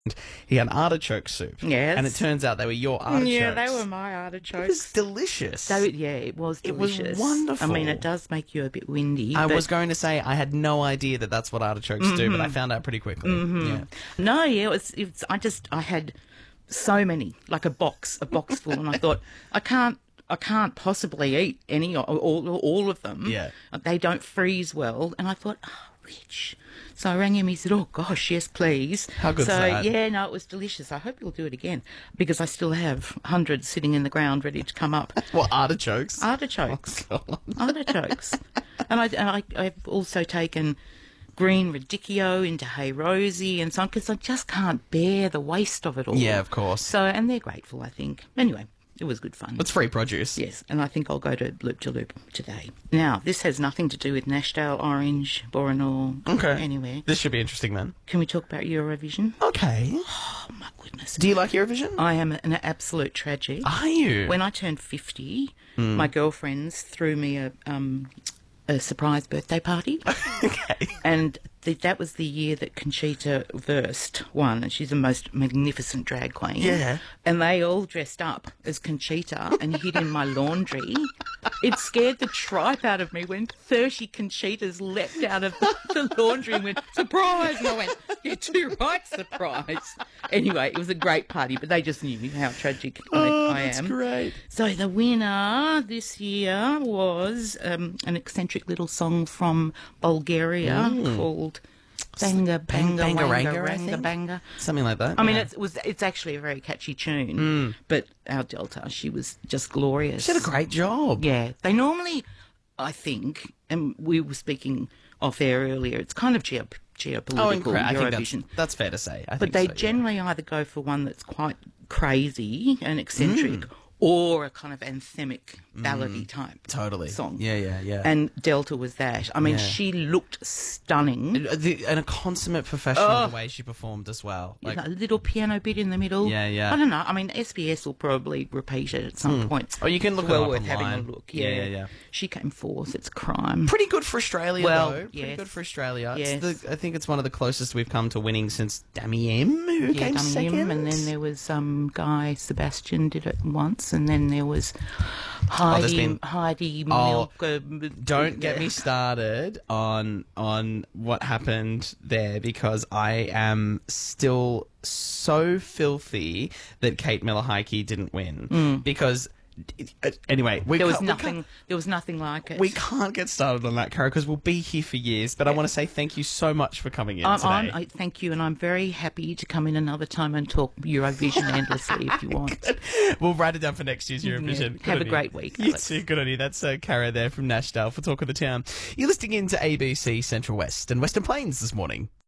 he had artichoke soup. Yes. And it turns out they were your artichokes. Yeah, they were my It artichokes. was delicious. It was It was delicious. wonderful. I mean, it does make you a bit windy. I but was going to say I had no idea that that's what artichokes do, but I found out pretty quickly. Yeah. No, yeah, I had so many, like a box full, and I thought, I can't possibly eat any or all of them. Yeah. They don't freeze well. And I thought, Rich. So I rang him. He said, oh, gosh, yes, please. How good's that? Yeah, no, it was delicious. I hope you'll do it again because I still have hundreds sitting in the ground ready to come up. What, artichokes? Artichokes. Oh, God. Artichokes. And I've also taken green radicchio into Hey Rosie and so on because I just can't bear the waste of it all. Yeah, of course. So, and they're grateful, I think. Anyway, it was good fun. It's free produce. Yes, and I think I'll go to Loop to Loop today. Now, this has nothing to do with Nashdale, Orange, Boronor, Okay. anywhere. This should be interesting then. Can we talk about Eurovision? Okay. Oh, my goodness. Do you like Eurovision? I am an absolute tragic. Are you? When I turned 50, my girlfriends threw me a surprise birthday party. Okay. And that was the year that Conchita Wurst won, and she's the most magnificent drag queen. Yeah. And they all dressed up as Conchita and hid in my laundry. It scared the tripe out of me when 30 Conchitas leapt out of the laundry and went, surprise! And I went, you're too right, surprise. Anyway, it was a great party, but they just knew how tragic I am. That's great. So the winner this year was an eccentric little song from Bulgaria called Banga Banga Banga Wanga Ranga, I Ranga think. Banga. Something like that. I mean, yeah. it's actually a very catchy tune, but our Delta, she was just glorious. She did a great job. Yeah, they normally, I think, and we were speaking off air earlier, it's kind of geopolitical I think Eurovision. that's fair to say. But they generally either go for one that's quite crazy and eccentric or a kind of anthemic ballady type Totally. song. Yeah. And Delta was that. I mean, Yeah. she looked stunning. And a consummate professional the way she performed as well. Like, A little piano bit in the middle. Yeah. I don't know. I mean, SBS will probably repeat it at some point. Oh, you can look It's well it up worth having a online. look. Yeah. She came fourth. It's a crime. Pretty good for Australia, Well, though. Pretty yes. good for Australia. Yes. I think it's one of the closest we've come to winning since Dami M, who came Dummy second. Him, and then there was Guy Sebastian did it once, and then there was there's been- Heidi Oh, Milk. Don't get me started on what happened there because I am still so filthy that Kate Miller-Heidke didn't win because anyway There was nothing like it. We can't get started on that, Cara, because we'll be here for years. But I want to say thank you so much for coming in today. I thank you, and I'm very happy to come in another time and talk Eurovision endlessly if you want. We'll write it down for next year's Eurovision. Good Have on a you. great week, You Alex. too. Good on you. That's Cara there from Nashdale for Talk of the Town. You're listening in to ABC Central West and Western Plains this morning.